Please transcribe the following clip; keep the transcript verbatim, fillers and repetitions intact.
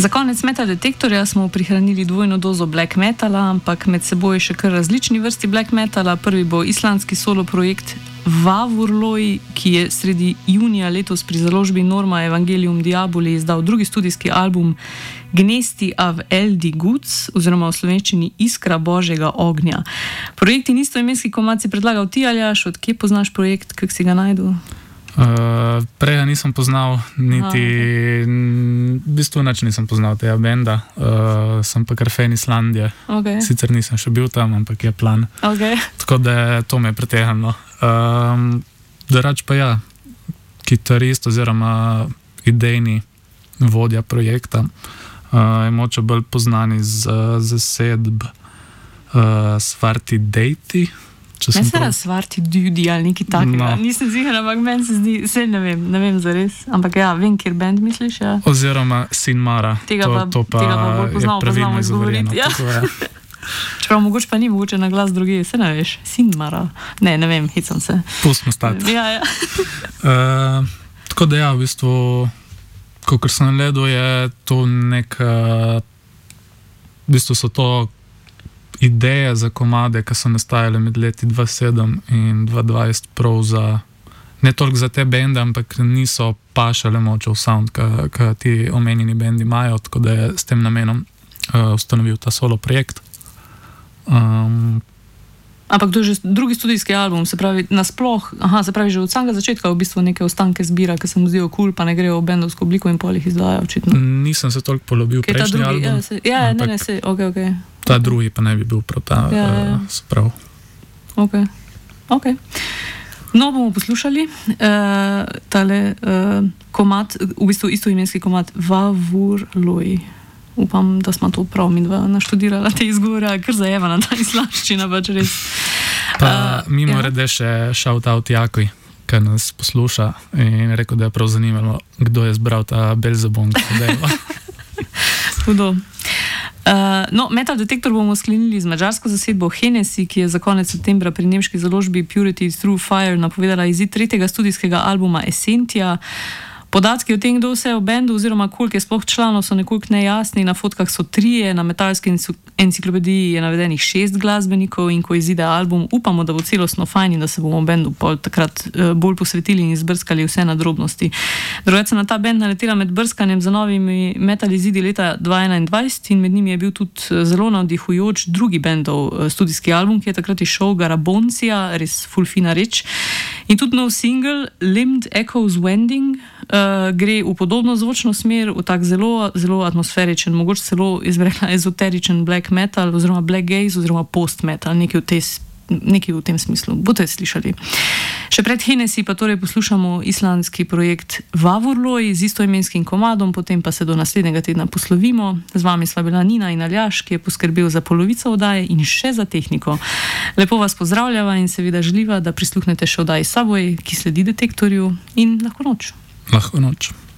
Za konec Metal Detektorja smo prihranili dvojno dozo black metala, ampak med seboj še kar različni vrsti black metala. Prvi bo islandski solo projekt Vavurloi, ki je sredi junija letos pri založbi Norma Evangelium Diaboli izdal drugi studijski album Gnesti av Eldi Guds, oziroma v slovenščini Iskra Božjega ognja. Projekt in istoimenski komad si predlagal ti, Aljaž, od kje poznaš projekt, kak si ga najdu? Uh, prej ga nisem poznal, niti n, v bistvu nič nisem poznal tega benda, uh, sem pa kar fan Islandije. Okay. Sicer nisem še bil tam, ampak je plan. Okay. Tako da to me je pretehnilo. Um, Drugač pa ja, kitarist oziroma idejni vodja projekta uh, je moče bolj poznan iz uh, zasedb uh, Svarti Dejti. Ne se razvarti ljudi ali nekaj takega. No. Nisem ziher, ampak meni se zdi, se ne vem, ne vem zares. Ampak ja, vem, kjer band misliš, ja. Oziroma Sinmara. Tega to, pa, to pa, tega pa bolj poznal, je pravilno izgovoriti. Ja. Čeprav mogoče pa ni mogoče na glas drugi, se ne veš. Sinmara. Ne, ne vem, hecam se. Pustno stati. Ja, ja. uh, tako da ja, v bistvu, kakor sem gledal, je to neka, v bistvu so to ideje za komade, ki so nastajale med leti dva tisoč sedem in dva tisoč dvajset prav za, ne toliko za te bende, ampak niso pašale moče v sound, ki ti omenjeni bendi imajo, tako da je s tem namenom uh, ustanovil ta solo projekt. Um, ampak to je že drugi studijski album, se pravi nasploh, aha, se pravi že od samega začetka v bistvu neke ostanke zbira, ki se mu zdijo kul, pa ne grejo v bendovsko obliko in polih izdaja očitno. Nisem se toliko polobil prejšnji drugi, album. Ja, se, ja ne, ne, se, ok, ok. Ta drugi pa ne bi bil prav ta ja, ja. uh, sprav. Ok, ok. No, bomo poslušali uh, tale uh, komad, v bistvu istoimenski komad Vavurloi. Upam, da smo to prav mi dva naštudirala te izgovore, ker zajevana ta islandščina pač res. Pa uh, mimo ja. rede še shout out Jakoj, ki nas posluša in je rekel, da je prav zanimalo, kdo je zbral ta Belzebon. Hudo. Uh, no, Metal Detektor bomo sklenili z madžarsko zasedbo Hennessy, ki je za konec septembra pri nemški založbi Purity Through Fire napovedala izid tretjega studijskega albuma Essentia. Podatki o tem, kdo vse je v bendu oziroma koliko je sploh članov, so nekoliko nejasni. Na fotkah so trije, na metalski enciklopediji je navedenih šest glasbenikov in ko izide album, upamo, da bo celostno fajn in da se bomo bendu pol takrat uh, bolj posvetili in izbrskali vse na drobnosti. Drugače se na ta bend naletela med brskanjem za novimi metal izidi leta dva tisoč enaindvajset in med njimi je bil tudi zelo navdihujoč drugi bendov uh, studijski album, ki je takrat izšel, Garaboncija, res ful fina reč. In tudi nov single Limbed Echoes Wending uh, gre v podobno zvočno smer, v tak zelo, zelo atmosferičen, mogoče celo izbrekla ezoteričen black metal oziroma black gaze oziroma post metal, nekaj v, tej, nekaj v tem smislu. Boste slišali. Še pred Hennessy pa torej poslušamo islandski projekt Vavurloi z istoimenskim komadom, potem pa se do naslednjega tedna poslovimo. Z vami sva bila Nina in Aljaž, ki je poskrbel za polovico oddaje in še za tehniko. Lepo vas pozdravljava in seveda želiva, da prisluhnete še oddaji Subway, ki sledi Detektorju, in lahko noč. Lahko noč.